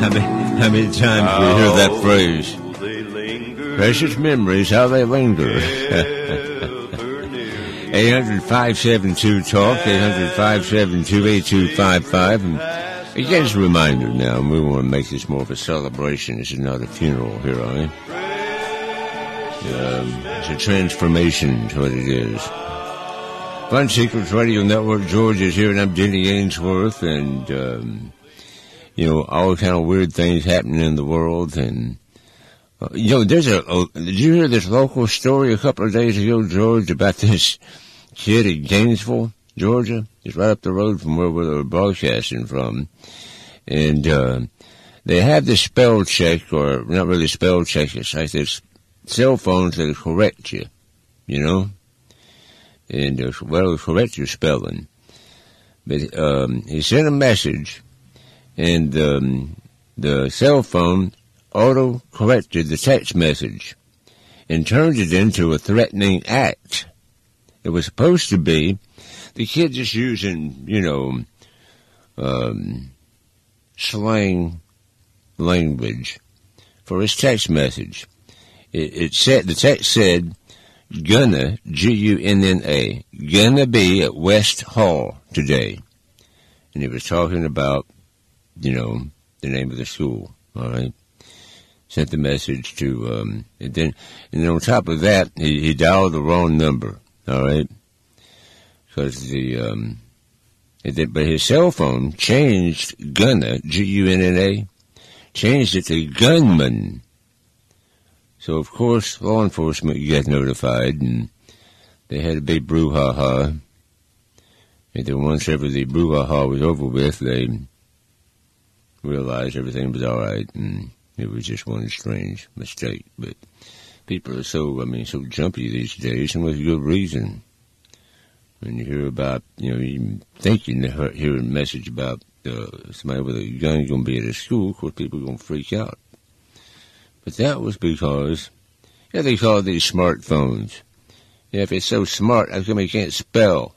How many times we hear that phrase? Precious memories, how they linger. 800-572-TALK, 800-572-8255. And again, as a reminder now, we want to make this more of a celebration. This is not a funeral here, right? It's a transformation is what it is. Fun Secrets Radio Network, George is here, and I'm Denny Ainsworth, and, all kind of weird things happening in the world, and, did you hear this local story a couple of days ago, George, about this kid in Gainesville, Georgia? It's right up the road from where we were broadcasting from, and, they have this spell check, or not really spell check, it's like this cell phones that'll correct you, and it'll correct your spelling. But he sent a message, and the cell phone auto-corrected the text message and turned it into a threatening act. It was supposed to be the kid just using, slang language for his text message. The text said, gonna, G-U-N-N-A, gonna be at West Hall today. And he was talking about, the name of the school, all right? Sent the message to, and then on top of that, he dialed the wrong number, all right? Because but his cell phone changed gonna, G-U-N-N-A, changed it to gunman. So, of course, law enforcement got notified, and they had a big brouhaha. And then once ever the brouhaha was over with, they realized everything was all right, and it was just one strange mistake. But people are so jumpy these days, and with good reason. When you hear about, even thinking to hear a message about somebody with a gun going to be at a school, of course, people are going to freak out. But that was because, they call these smartphones. If it's so smart, how come you can't spell?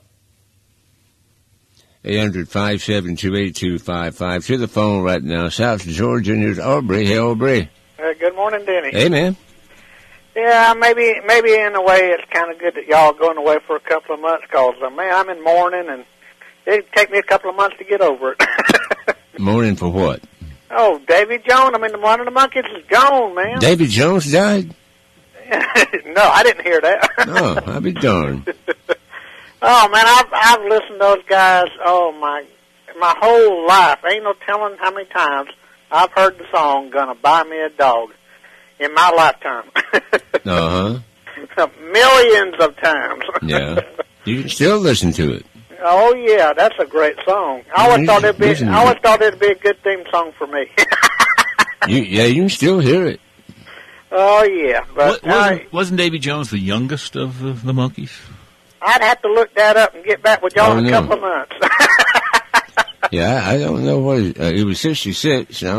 800-572-8255. To the phone right now. South Georgia, and there's Aubrey. Hey, Aubrey. Good morning, Denny. Hey, man. Yeah, maybe in a way it's kind of good that y'all are going away for a couple of months, because, I'm in mourning, and it'd take me a couple of months to get over it. Mourning for what? Oh, Davy Jones. One of the monkeys is gone, man. Davy Jones died? No, I didn't hear that. Oh, I'll be darned. Oh, man, I've listened to those guys, my whole life. Ain't no telling how many times I've heard the song, Gonna Buy Me a Dog, in my lifetime. Uh-huh. Millions of times. Yeah. You can still listen to it. Oh, yeah, that's a great song. I always thought it'd be a good theme song for me. you can still hear it. Oh, yeah. But wasn't Davy Jones the youngest of the Monkees? I'd have to look that up and get back with y'all in a couple of months. Yeah, I don't know what he was 66. I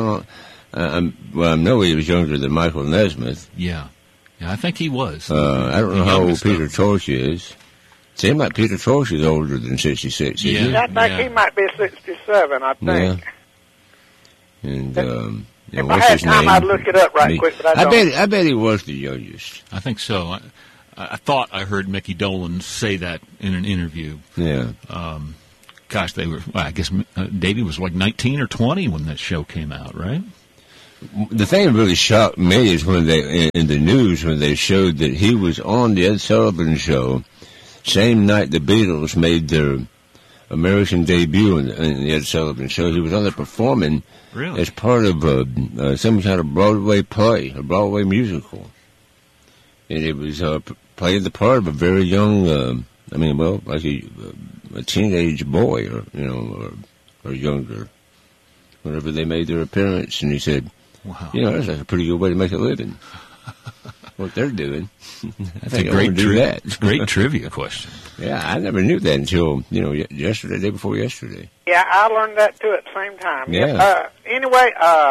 know he was younger than Michael Nesmith. Yeah, I think he was. I don't know how old Peter Tosh is. Seems like Peter Tosh is older than 66. Yeah, I think he might be 67, I think. Yeah. And, if I had time, I'd look it up quick, but I don't. I bet he was the youngest. I think so. I thought I heard Mickey Dolenz say that in an interview. Yeah. Gosh, I guess Davey was like 19 or 20 when that show came out, right? The thing that really shocked me is when in the news, when they showed that he was on the Ed Sullivan Show, same night the Beatles made their American debut in the Ed Sullivan Show. He was on there performing as part of some kind of Broadway play, a Broadway musical. And it was playing the part of a very young, like a teenage boy, or younger, whenever they made their appearance. And he said, "Wow, that's a pretty good way to make a living." What they're doing. That's a great trivia question. Yeah, I never knew that until, yesterday, day before yesterday. Yeah, I learned that too at the same time. Yeah. Anyway,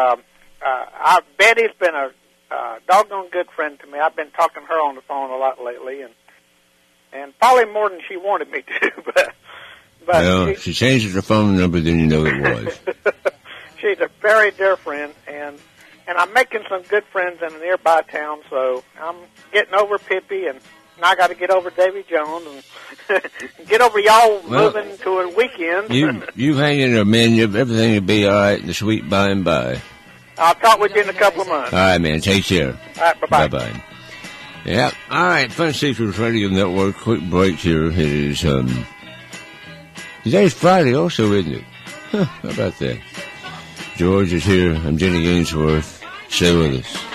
Betty's been a doggone good friend to me. I've been talking to her on the phone a lot lately, and probably more than she wanted me to. But she changed her phone number, then you know it was. She's a very dear friend, and I'm making some good friends in a nearby town, so I'm getting over Pippi, and now I got to get over Davy Jones and get over y'all moving to a weekend. You hang in there, man. Everything will be all right in the sweet by and by. I'll talk with you in a couple of months. All right, man. Take care. All right, bye-bye. Bye-bye. Yeah. All right. Fun Secrets Radio Network. Quick break here. It is, today's Friday also, isn't it? Huh, how about that? George is here. I'm Jenny Gainsworth. Stay with us.